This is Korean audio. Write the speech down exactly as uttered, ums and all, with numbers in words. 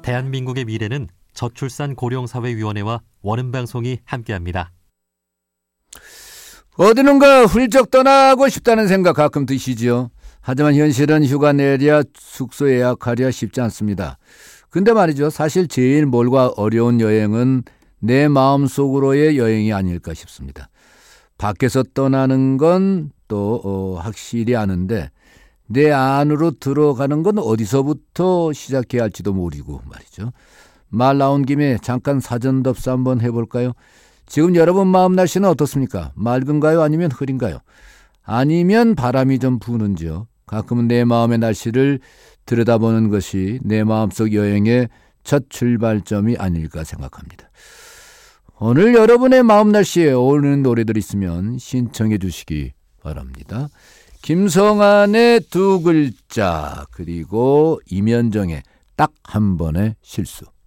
대한민국의 미래는 저출산 고령사회위원회와 원음방송이 함께합니다. 어디론가 훌쩍 떠나고 싶다는 생각 가끔 드시죠. 하지만 현실은 휴가 내랴 숙소 예약하랴 쉽지 않습니다. 근데 말이죠. 사실 제일 멀고 어려운 여행은 내 마음속으로의 여행이 아닐까 싶습니다. 밖에서 떠나는 건 또 어, 확실히 아는데 내 안으로 들어가는 건 어디서부터 시작해야 할지도 모르고 말이죠. 말 나온 김에 잠깐 사전덥사 한번 해볼까요? 지금 여러분 마음 날씨는 어떻습니까? 맑은가요? 아니면 흐린가요? 아니면 바람이 좀 부는지요? 가끔은 내 마음의 날씨를 들여다보는 것이 내 마음속 여행의 첫 출발점이 아닐까 생각합니다. 오늘 여러분의 마음 날씨에 어울리는 노래들 있으면 신청해 주시기 바랍니다. 김성환의 두 글자 그리고 임현정의 딱 한 번의 실수.